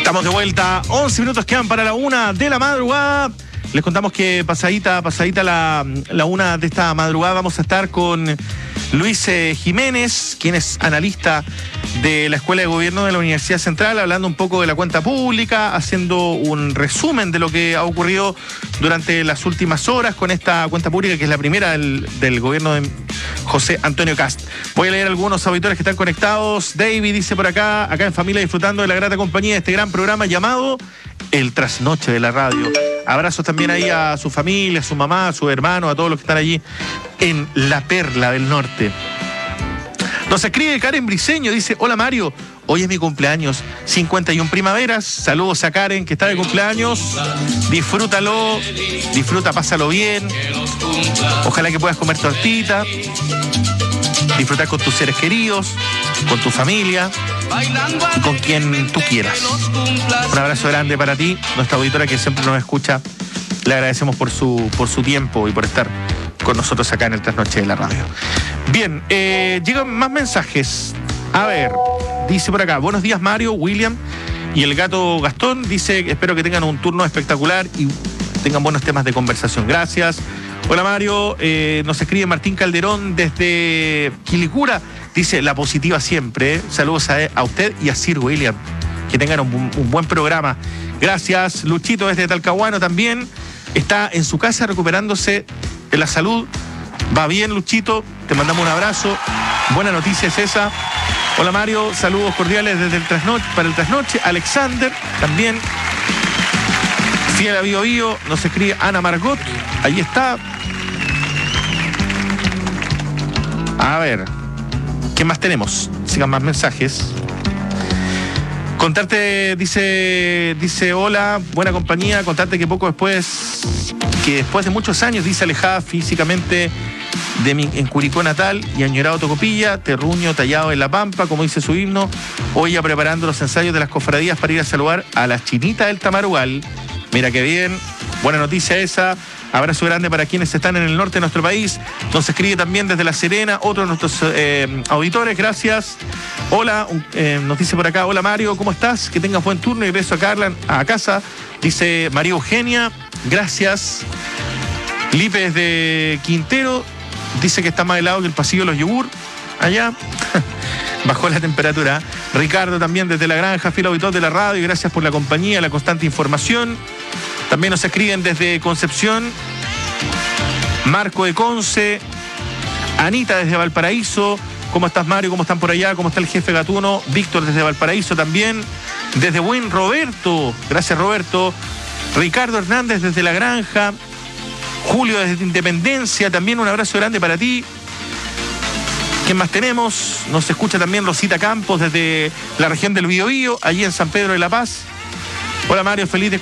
Estamos de vuelta, 11 minutos quedan para la 1 de la madrugada. Les contamos que pasadita la 1 de esta madrugada vamos a estar con Luis Jiménez, quien es analista de la Escuela de Gobierno de la Universidad Central, hablando un poco de la cuenta pública, haciendo un resumen de lo que ha ocurrido durante las últimas horas con esta cuenta pública, que es la primera del gobierno de José Antonio Kast. Voy a leer algunos auditores que están conectados. David dice por acá en familia, disfrutando de la grata compañía de este gran programa llamado El Trasnoche de la Radio. Abrazos también ahí a su familia, a su mamá, a sus hermanos, a todos los que están allí en La Perla del Norte. Nos escribe Karen Briceño, dice: hola Mario, hoy es mi cumpleaños, 51 primaveras, saludos a Karen que está de cumpleaños, disfrútalo, pásalo bien, ojalá que puedas comer tortita, disfrutar con tus seres queridos, con tu familia y con quien tú quieras. Un abrazo grande para ti, nuestra auditora que siempre nos escucha. Le agradecemos por su tiempo y por estar con nosotros acá en el Trasnoche de la Radio. Bien, llegan más mensajes. A ver, dice por acá: buenos días Mario, William y el gato Gastón. Dice: espero que tengan un turno espectacular y tengan buenos temas de conversación. Gracias. Hola Mario, nos escribe Martín Calderón desde Quilicura. Dice: la positiva siempre. Saludos a usted y a Sir William. Que tengan un buen programa. Gracias. Luchito desde Talcahuano también. Está en su casa recuperándose de la salud. Va bien, Luchito. Te mandamos un abrazo. Buena noticia es esa. Hola Mario, saludos cordiales desde el Trasnoche, para el Trasnoche. Alexander también. Fiel a Bio Bio, nos escribe Ana Margot. Ahí está. A ver, ¿qué más tenemos? Sigan más mensajes. Contarte, dice hola, buena compañía. Contarte que después de muchos años, dice, alejada físicamente en Curicó natal y añorado Tocopilla, terruño tallado en La Pampa, como dice su himno, hoy ya preparando los ensayos de las cofradías para ir a saludar a las chinitas del Tamarugal. Mira qué bien, buena noticia esa. Abrazo grande para quienes están en el norte de nuestro país. Nos escribe también desde La Serena otro de nuestros auditores, gracias. Hola, nos dice por acá: hola Mario, ¿cómo estás? Que tengas buen turno y beso a casa. Dice María Eugenia, gracias. Lipe desde Quintero, dice que está más helado que el pasillo de los yogur. Allá, bajó la temperatura. Ricardo también desde La Granja, fiel auditor de la radio, y gracias por la compañía, la constante información. También nos escriben desde Concepción, Marco de Conce, Anita desde Valparaíso. ¿Cómo estás, Mario? ¿Cómo están por allá? ¿Cómo está el jefe Gatuno? Víctor desde Valparaíso también. Desde Buen Roberto, gracias Roberto. Ricardo Hernández desde La Granja. Julio desde Independencia, también un abrazo grande para ti. ¿Quién más tenemos? Nos escucha también Rosita Campos desde la región del Biobío, allí en San Pedro de la Paz. Hola Mario, feliz de